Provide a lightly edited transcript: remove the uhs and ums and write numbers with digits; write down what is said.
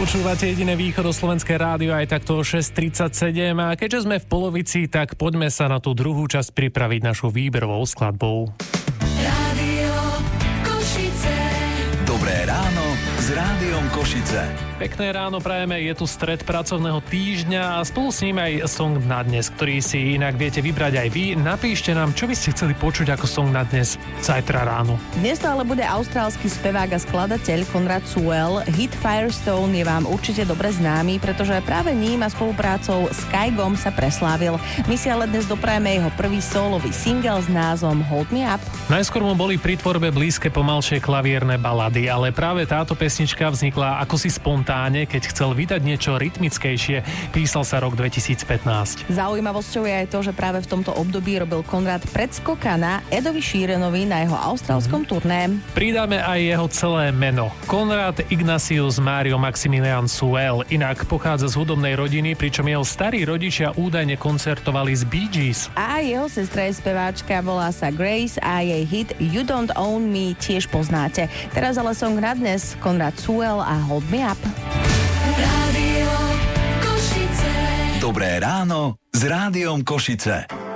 Počúvate jediné východoslovenské rádio aj takto o 6:37 a keďže sme v polovici, tak poďme sa na tú druhú časť pripraviť našou výberovou skladbou. Rádio Košice. Dobré ráno s Rádiom Košice. Pekné ráno prajeme, je tu stred pracovného týždňa a spolu s ním aj song na dnes, ktorý si inak viete vybrať aj vy. Napíšte nám, čo by ste chceli počuť ako song na dnes zajtra ráno. Dnes to ale bude austrálsky spevák a skladateľ Conrad Sewell. Hit Firestone je vám určite dobre známy, pretože práve ním a spoluprácou s Kygom sa preslávil. My si ale dnes doprajeme jeho prvý solový single s názvom Hold Me Up. Najskôr mu boli pri tvorbe blízke pomalšie klavierne balady, ale práve táto pesnička vznikla ako si spontánne, keď chcel vydať niečo rytmickejšie. Písal sa rok 2015. Zaujímavosťou je aj to, že práve v tomto období robil Conrad predskoka na Edovi Sheeranovi na jeho austrálskom turné. Pridáme aj jeho celé meno. Conrad Ignatius Mario Maximilian Sewell. Inak pochádza z hudobnej rodiny, pričom jeho starí rodičia údajne koncertovali z Bee Gees. A jeho sestra je speváčka, volá sa Grace a jej hit You Don't Own Me tiež poznáte. Teraz ale song na dnes Conrad Sewell a Hold Me Up. Rádio Košice. Dobré ráno s Rádiom Košice.